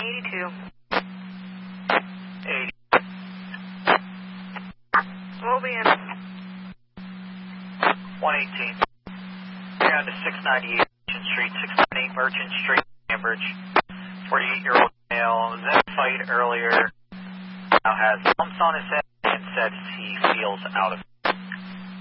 82. 80. We'll be in. 118. You're on to 698 Merchant Street, 698 Merchant Street, Cambridge. 48-year-old male was in a fight earlier. Now has bumps on his head and says he feels out of